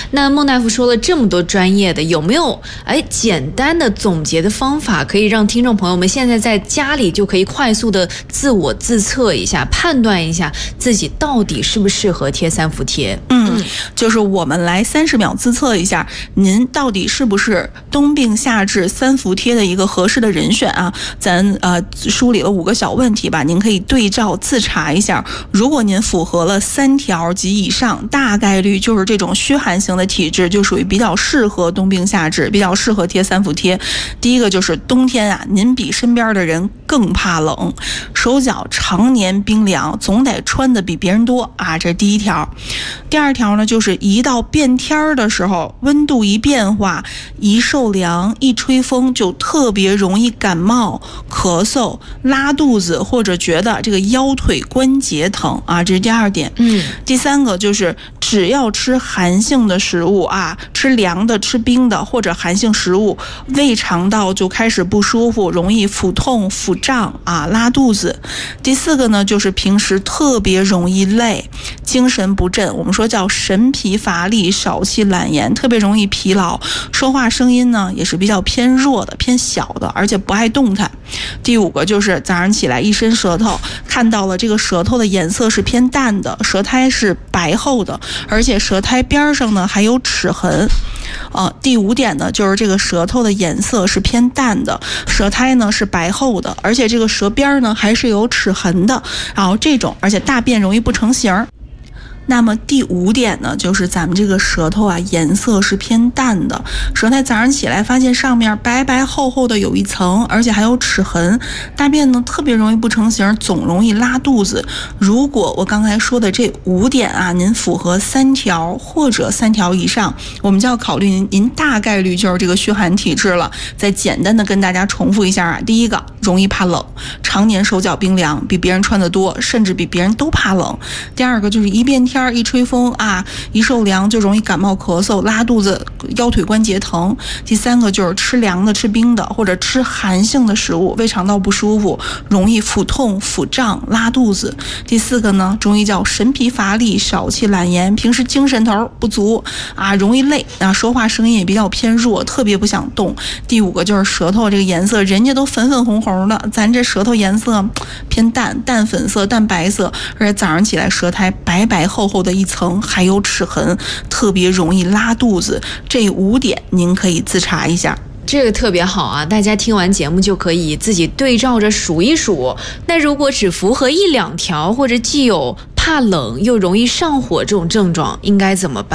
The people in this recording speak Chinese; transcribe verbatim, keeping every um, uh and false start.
那孟大夫说了这么多专业的，有没有哎简单的总结的方法，可以让听众朋友们现在在家里就可以快速的自我自测一下，判断一下自己到底适不适合贴三伏贴？ 嗯，就是我们来三十秒自测一下，您到底是不是冬病夏治三伏贴的一个合适的人选啊？咱呃梳理了五个小问题吧，您可以对照自查一下。如果您符合了三条及以上，大概率就是这种虚寒型的体质，就属于比较适合冬病夏治，比较适合贴三伏贴。第一个就是冬天啊，您比身边的人更怕冷，手脚常年冰凉，总得穿的比别人多啊，这是第一条。第二条呢，就是一到变天的时候，温度一变化，一受凉一吹风，就特别容易感冒、咳嗽、拉肚子，或者觉得这个腰腿关节疼啊，这是第二点。 嗯， 第三个就是只要吃寒性的食物啊，吃凉的、吃冰的或者寒性食物，胃肠道就开始不舒服，容易腹痛、腹胀啊，拉肚子。第四个呢，就是平时特别容易累，精神不振，我们说叫神疲乏力、少气懒言，特别容易疲劳，说话声音呢也是比较偏弱的、偏小的，而且不爱动弹。第五个就是早上起来一伸舌头，看到了这个舌头的颜色是偏淡的，舌苔是白厚的，而且舌苔边上呢还有齿痕。呃，第五点呢，就是这个舌头的颜色是偏淡的，舌苔呢是白厚的，而且这个舌边呢还是有齿痕的，然后这种而且大便容易不成形。那么第五点呢，就是咱们这个舌头啊，颜色是偏淡的，舌苔早上起来发现上面白白厚厚的有一层，而且还有齿痕，大便呢特别容易不成形，总容易拉肚子。如果我刚才说的这五点啊，您符合三条或者三条以上，我们就要考虑您您大概率就是这个虚寒体质了。再简单的跟大家重复一下啊，第一个，容易怕冷，常年手脚冰凉，比别人穿得多，甚至比别人都怕冷。第二个就是一变天一吹风啊，一受凉就容易感冒咳嗽、拉肚子、腰腿关节疼。第三个就是吃凉的、吃冰的或者吃寒性的食物，胃肠道不舒服，容易腹痛、腹胀、拉肚子。第四个呢，中医叫神疲乏力、少气懒言，平时精神头不足啊，容易累啊，说话声音也比较偏弱，特别不想动。第五个就是舌头这个颜色，人家都粉粉红红的，咱这舌头颜色偏淡，淡粉色、淡白色，而且早上起来舌苔白白厚厚的一层，还有齿痕，特别容易拉肚子。这五点您可以自查一下。 这个特别好啊，大家听完节目就可以自己对照着数一数。那如果只符合一两条，或者既有怕冷又容易上火这种症状，应该怎么办？